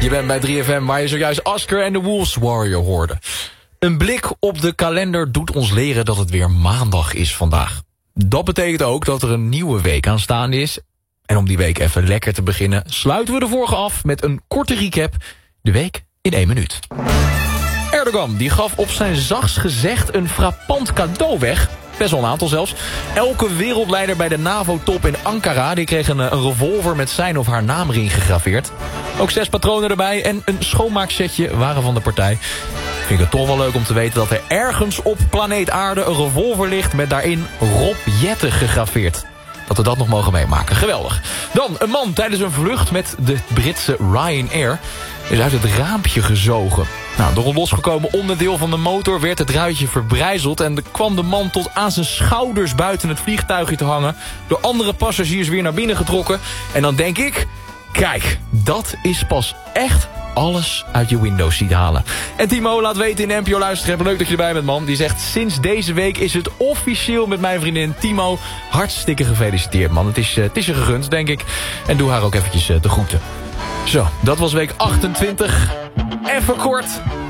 Je bent bij 3FM, waar je zojuist Oscar en de Wolves Warrior hoorde. Een blik op de kalender doet ons leren dat het weer maandag is vandaag. Dat betekent ook dat er een nieuwe week aanstaande is. En om die week even lekker te beginnen, sluiten we de vorige af met een korte recap. De week in 1 minuut. Erdogan die gaf op zijn zachtst gezegd een frappant cadeau weg. Best wel een aantal zelfs. Elke wereldleider bij de NAVO-top in Ankara die kreeg een revolver met zijn of haar naam erin gegraveerd. Ook 6 patronen erbij en een schoonmaaksetje waren van de partij. Vind ik het toch wel leuk om te weten dat er ergens op planeet Aarde een revolver ligt met daarin Rob Jetten gegraveerd. Dat we dat nog mogen meemaken. Geweldig. Dan, een man tijdens een vlucht met de Britse Ryanair is uit het raampje gezogen. Nou, door een losgekomen onderdeel van de motor werd het ruitje verbrijzeld en kwam de man tot aan zijn schouders buiten het vliegtuigje te hangen, door andere passagiers weer naar binnen getrokken. En dan denk ik, kijk, dat is pas echt alles uit je Windows seat halen. En Timo laat weten in NPO Luisteren. Leuk dat je erbij bent, man. Die zegt, sinds deze week is het officieel met mijn vriendin Timo. Hartstikke gefeliciteerd, man. Het is je gegund, denk ik. En doe haar ook eventjes de groeten. Zo, dat was week 28. Even kort.